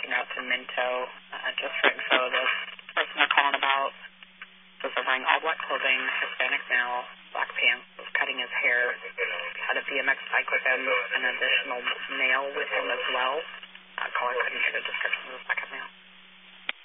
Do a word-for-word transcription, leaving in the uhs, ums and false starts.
reaching out to Minto. Uh, just for info, this person they're calling about was wearing all black clothing, Hispanic male, black pants, was cutting his hair, had a B M X bike with him, an additional male with him as well. Uh, caller couldn't get a description of the